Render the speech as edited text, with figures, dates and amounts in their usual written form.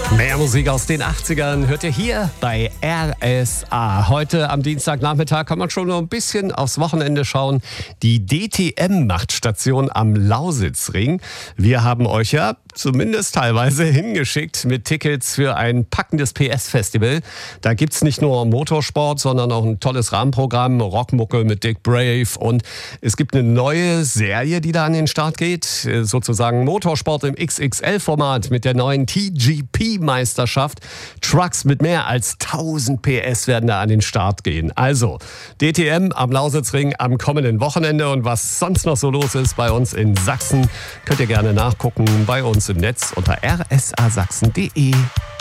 Mehr Musik aus den 80ern hört ihr hier bei RSA. Heute am Dienstagnachmittag kann man schon noch ein bisschen aufs Wochenende schauen. Die DTM macht Station am Lausitzring. Wir haben euch ja zumindest teilweise hingeschickt mit Tickets für ein packendes PS-Festival. Da gibt's nicht nur Motorsport, sondern auch ein tolles Rahmenprogramm, Rockmucke mit Dick Brave. Und es gibt eine neue Serie, die da an den Start geht. Sozusagen Motorsport im XXL-Format mit der neuen TGP-Meisterschaft. Trucks mit mehr als 1000 PS werden da an den Start gehen. Also DTM am Lausitzring am kommenden Wochenende. Und was sonst noch so los ist bei uns in Sachsen, könnt ihr gerne nachgucken bei uns im Netz unter rsasachsen.de.